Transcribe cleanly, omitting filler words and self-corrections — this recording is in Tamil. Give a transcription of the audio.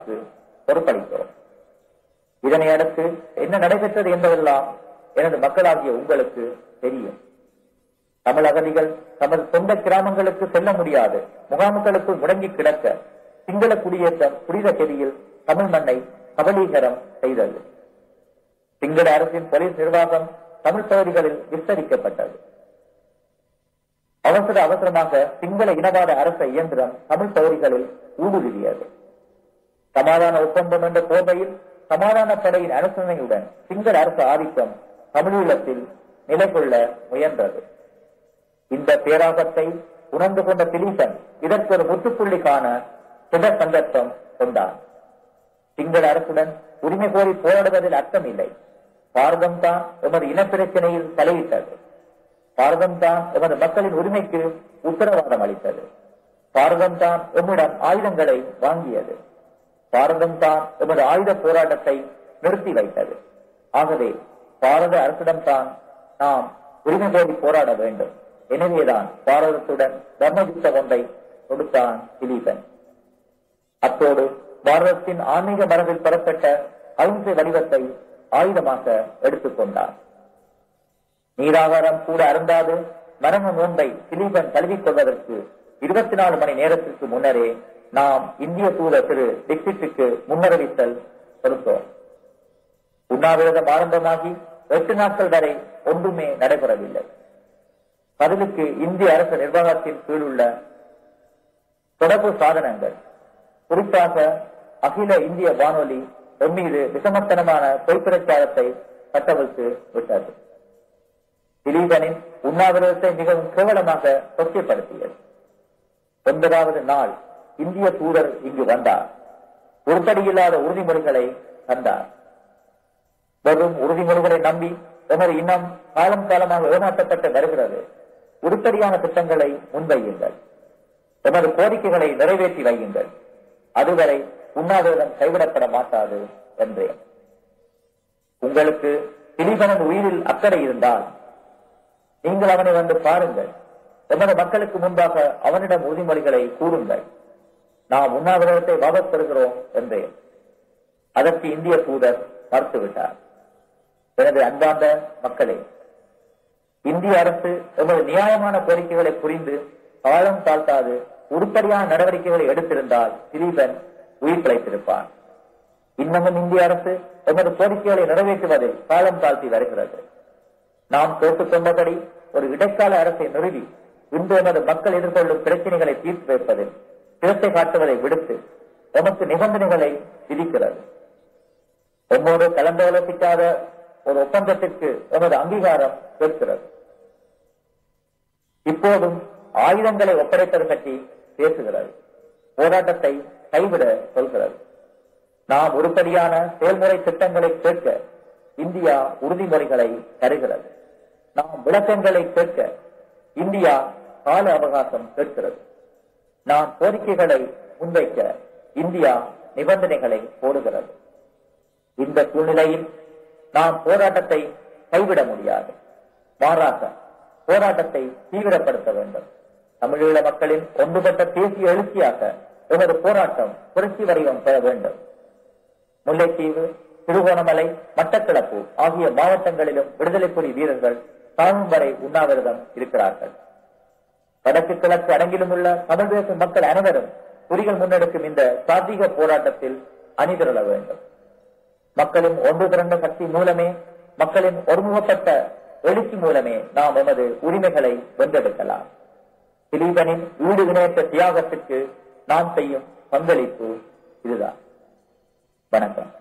பொறுப்பளிக்கிறோம். இதனை அடுத்து என்ன நடைபெற்றது என்பதெல்லாம் எனது மக்களாகிய உங்களுக்கு தெரியும். தமிழ் அகதிகள் தமது சொந்த கிராமங்களுக்கு செல்ல முடியாது முகாம்களுக்கு முடங்கி கிடக்க சிங்கள குடியேற்றம் புனித கெதியில் தமிழ் மண்ணை கபலீகரம் செய்தது. சிங்கள அரசின் போலீஸ் நிர்வாகம் தமிழ் பகுதிகளில் விஸ்தரிக்கப்பட்டது. அவசரமாக சிங்கள இனவாத அரச இயந்திரம் தமிழ் பகுதிகளில் ஊடுருவியது. சமாதான ஒப்பந்தம் என்ற போர்வையில் சமாதான படையின் அனுசரணையுடன் சிங்கள அரசு ஆதிக்கம் தமிழீழத்தில் நிலை கொள்ள முயன்றது. இந்த பேராபத்தை உணர்ந்து கொண்ட திலீபன் இதற்கு ஒரு முற்றுப்புள்ளி காண சில சந்தர்ப்பம் கொண்டார். சிங்கள அரசுடன் உரிமை கோரி போராடுவதில் அர்த்தம் இல்லை. பாரதம் தான் எமது இனப்பிரச்சனையில் தலையிட்டது. பாரதம் தான் எமது மக்களின் உரிமைக்கு உத்தரவாதம் அளித்தது. பாரதம் தான் எம்மிடம் ஆயுதங்களை வாங்கியது. பாரதம் தான் எமது ஆயுத போராட்டத்தை நிறுத்தி வைத்தது. ஆகவே பாரத அரசிடம் தான் நாம் உரிமை கோரி போராட வேண்டும். எனவேதான் பாரதத்துடன் தர்மயுத்தம் ஒன்றை கொடுத்தான் திலீபன். அத்தோடு பாரதத்தின் ஆன்மீக மரபில் பெறப்பட்ட அகிம்சை வடிவத்தை ஆயுதமாக எடுத்துக்கொண்டார். நீராகாரம் கூட அருந்தாது மரண நோன்பை திலீபன் தழுவிக் கொள்வதற்கு 24 மணி நேரத்திற்கு முன்னரே நாம் இந்திய தூதர் திரு டிக்சிட்டுக்கு முன்னறிவித்தல் கொடுத்தோம். உண்ணாவிரதம் ஆரம்பமாகி 8 நாட்கள் வரை ஒன்றுமே நடைபெறவில்லை. பதிலுக்கு இந்திய அரசு நிர்வாகத்தின் கீழ் உள்ள தொடர்பு சாதனங்கள், குறிப்பாக அகில இந்திய வானொலி மீது விஷமத்தனமான பொய்ப்பிரச்சாரத்தை கட்டவிழ்த்து விட்டது. திலீபனின் உண்ணாவிரதத்தை மிகவும் கேவலமாக கொச்சைப்படுத்தியது. 9வது நாள் இந்திய தூதர் இங்கு வந்தார். உருப்படியில்லாத உறுதிமொழிகளை தந்தார். வெறும் உறுதிமொழிகளை நம்பி எமது இன்னும் காலம் காலமாக ஏமாற்றப்பட்டு வருகிறது. உருப்படியான திட்டங்களை முன்வையுங்கள். எமது கோரிக்கைகளை நிறைவேற்றி வையுங்கள். அதுவரை உண்ணாவிரதம் கைவிடப்பட மாட்டாது என்றேன். உங்களுக்கு திலீபனின் உயிரில் அக்கறை இருந்தால் நீங்கள் அவனை வந்து பாருங்கள். எமது மக்களுக்கு முன்பாக அவனிடம் உறுதிமொழிகளை கூறுங்கள். நாம் உண்ணாவிரதத்தை வாபஸ் பெறுகிறோம் என்றேன். அதற்கு இந்திய தூதர் மறுத்துவிட்டார். எனது அன்பார்ந்த மக்களே, இந்திய அரசு எமது நியாயமான கோரிக்கைகளை புரிந்து காலம் தாழ்த்தாது உருப்படியான நடவடிக்கைகளை எடுத்திருந்தால் திலீபன் உயிர் பிழைத்திருப்பான். இன்னமும் இந்திய அரசு எமது கோரிக்கைகளை நிறைவேற்றுவதில் காலம் தாழ்த்தி வருகிறது. நாம் கேட்டுக்கொண்டபடி ஒரு இடைக்கால அரசை நிறுவி இன்று எமது மக்கள் எதிர்கொள்ளும் பிரச்சனைகளை தீர்த்து வைப்பதில் சிரத்தை காட்டுவதை விடுத்து எமக்கு நிபந்தனைகளை விதிக்கிறது. எம்மோடு கலந்தாலோசிக்காத ஒரு ஒப்பந்தத்திற்கு எமது அங்கீகாரம் கேட்கிறது. இப்போதும் ஆயுதங்களை ஒப்படைப்பது பற்றி பேசுகிறது. போராட்டத்தை கைவிட சொல்கிறது. நாம் உருப்படியான செயல்முறை திட்டங்களை கேட்க இந்தியா உறுதிமொழிகளை தருகிறது. நாம் விளக்கங்களை கேட்க இந்தியா கால அவகாசம் கேட்கிறது. நாம் கோரிக்கைகளை முன்வைக்க இந்தியா நிபந்தனைகளை போடுகிறது. இந்த சூழ்நிலையில் நாம் போராட்டத்தை கைவிட முடியாது. மாறாக போராட்டத்தை தீவிரப்படுத்த வேண்டும். தமிழீழ மக்களின் ஒன்றுபட்ட தேசிய எழுச்சியாக எமது போராட்டம் புரட்சி வடிவம் பெற வேண்டும். முல்லைத்தீவு, திருகோணமலை, மட்டக்களப்பு ஆகிய மாவட்டங்களிலும் விடுதலை புலி வீரர்கள் சாகும் வரை உண்ணாவிரதம் இருக்கிறார்கள். வடக்கு கிழக்கு அடங்கிலும் உள்ள தமிழ் பேசும் மக்கள் அனைவரும் புலிகள் முன்னெடுக்கும் இந்த சாத்திக போராட்டத்தில் அணிதிரள வேண்டும். மக்களின் ஒன்று திரண்ட சக்தி மூலமே, மக்களின் ஒருமுகப்பட்ட எழுச்சி மூலமே நாம் எமது உரிமைகளை வென்றெடுக்கலாம். திலீபனின் ஈடு இணையற்ற தியாகத்திற்கு நாம் செய்யும் பங்களிப்பு இதுதான். வணக்கம்.